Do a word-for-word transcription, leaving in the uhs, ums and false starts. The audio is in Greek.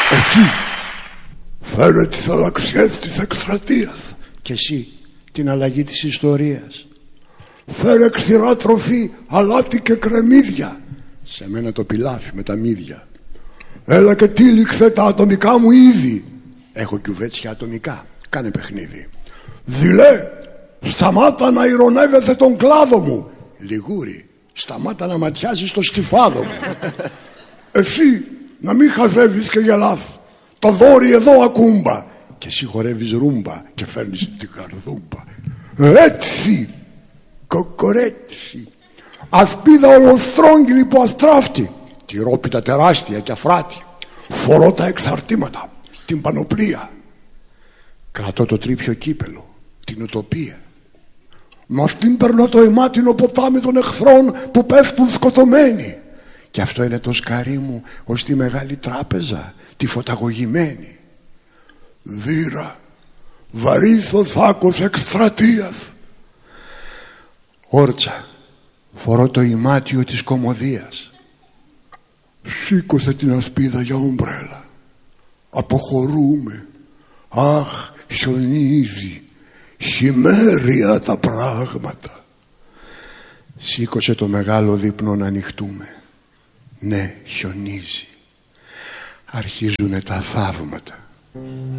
Εσύ φέρε τις αλλαξιές της εκστρατείας. Και εσύ την αλλαγή της ιστορίας. Φέρε ξηρά τροφή, αλάτι και κρεμμύδια. Σε μένα το πιλάφι με τα μύδια. Έλα και τύλιξε τα ατομικά μου είδη. Έχω κιουβέτσια ατομικά. Κάνε παιχνίδι. Δειλέ, σταμάτα να ειρωνεύεσαι τον κλάδο μου. Λιγούρι, σταμάτα να ματιάζεις το στιφάδο μου. Εσύ να μην χαζεύεις και γελάς. Το δόρυ εδώ ακούμπα. Και εσύ χορεύεις ρούμπα και φέρνεις την καρδούμπα. Έτσι, κοκορέτσι. Ασπίδα ολοστρόγγυλη που αστράφτη. Τυρόπιτα τεράστια και αφράτη. Φορώ τα εξαρτήματα, την πανοπλία. Κρατώ το τρίπιο κύπελο, την ουτοπία. Μ' αυτήν περνώ το αιμάτινο ποτάμι των εχθρών που πέφτουν σκοτωμένοι. Και αυτό είναι το σκαρί μου ως τη μεγάλη τράπεζα, τη φωταγωγημένη. Δύρα, βαρύς ο θάκος εκστρατείας. Όρτσα, φορώ το ημάτιο της κωμωδίας. Σήκωσε την ασπίδα για ομπρέλα. Αποχωρούμε. Αχ, χιονίζει. Χειμέρια τα πράγματα. Σήκωσε το μεγάλο δείπνο να ανοιχτούμε. Ναι, χιονίζει. Αρχίζουνε τα θαύματα.